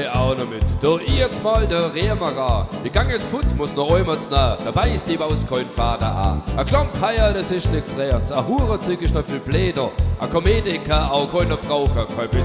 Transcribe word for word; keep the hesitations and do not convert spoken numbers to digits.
geh auch noch mit. Da jetzt mal der Rehmager. Ich gang jetzt fut, muss noch einmal nah. Dabei ist die aus kein Vater an. A Klompeier, das ist nix rechts. A Hurenzeug ist noch viel Bläder. A Komediker, auch keiner Braucher, kein bisschen.